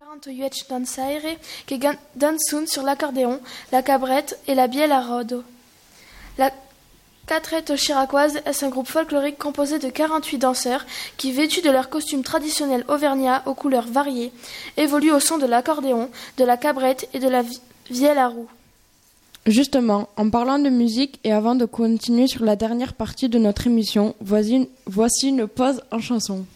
Yuech danzaire che danzun sur l'accordéon, la cabrette et la bielle à rodo. La Catrette chiracoise est un groupe folklorique composé de 48 danseurs qui, vêtus de leurs costumes traditionnels auvergnats aux couleurs variées, évoluent au son de l'accordéon, de la cabrette et de la vielle à roue. Justement, en parlant de musique et avant de continuer sur la dernière partie de notre émission, voici une pause en chanson.